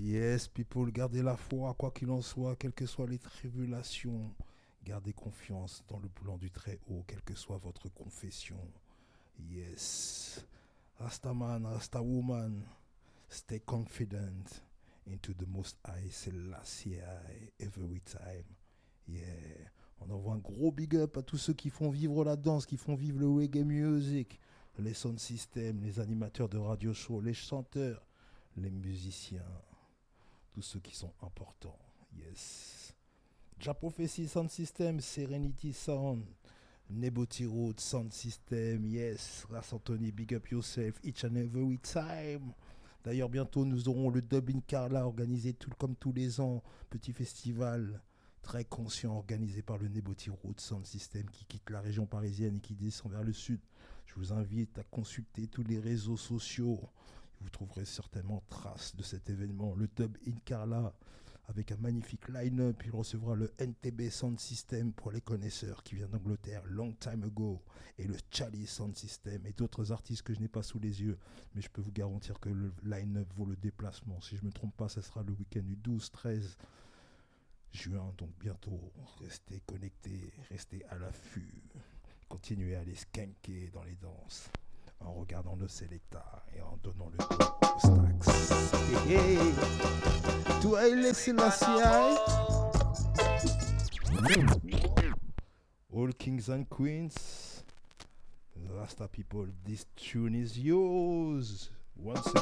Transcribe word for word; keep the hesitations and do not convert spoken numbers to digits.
Yes, people, gardez la foi, quoi qu'il en soit, quelles que soient les tribulations. Gardez confiance dans le plan du Très-Haut, quelle que soit votre confession. Yes. Rastaman, Rastawoman, stay confident into the Most High Selassie every time. Yeah. On envoie un gros big up à tous ceux qui font vivre la danse, qui font vivre le reggae music, les sound systems, les animateurs de radio show, les chanteurs, les musiciens, tous ceux qui sont importants. Yes. Ja Prophecy Sound System, Serenity Sound, Neboti Road Sound System, yes. Ras Anthony, big up yourself each and every time. D'ailleurs, bientôt, nous aurons le Dub in Carla organisé tout, comme tous les ans. Petit festival très conscient organisé par le Neboti Road Sound System qui quitte la région parisienne et qui descend vers le sud. Je vous invite à consulter tous les réseaux sociaux. Vous trouverez certainement trace de cet événement. Le Dub in Carla, avec un magnifique line-up, il recevra le N T B Sound System pour les connaisseurs qui vient d'Angleterre long time ago, et le Charlie Sound System et d'autres artistes que je n'ai pas sous les yeux, mais je peux vous garantir que le line-up vaut le déplacement. Si je ne me trompe pas, ce sera le week-end du douze treize juin, donc bientôt. Restez connectés, restez à l'affût, continuez à les skanker dans les danses en regardant le Selecta et en donnant le dos aux Stax. Hey, hey. To Haile Selassie, all kings and queens, Rasta people, this tune is yours. Once again.